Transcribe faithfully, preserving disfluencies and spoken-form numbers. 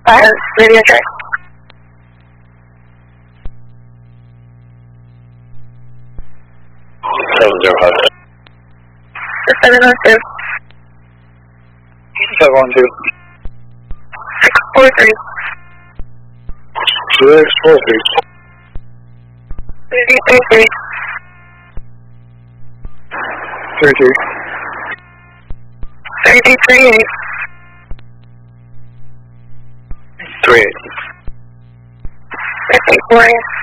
five, radio check. seven zero five. seven oh two. seven one two. six four three. six four three. three three three. three two. three two three eight. three eight. six eight four eight.